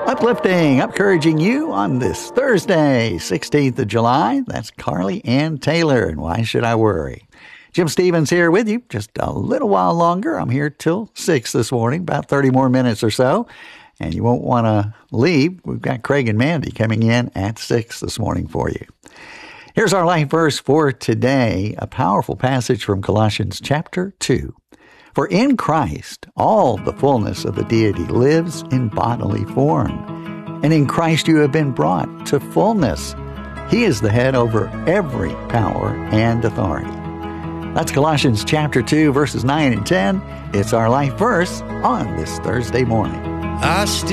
Uplifting, encouraging you on this Thursday, 16th of July. That's Carly Ann Taylor, and why should I worry? Jim Stevens here with you just a little while longer. I'm here till 6 this morning, about 30 more minutes or so, and you won't want to leave. We've got Craig and Mandy coming in at 6 this morning for you. Here's our life verse for today, a powerful passage from Colossians chapter 2. For in Christ, all the fullness of the deity lives in bodily form. And in Christ you have been brought to fullness. He is the head over every power and authority. That's Colossians chapter 2, verses 9 and 10. It's our life verse on this Thursday morning.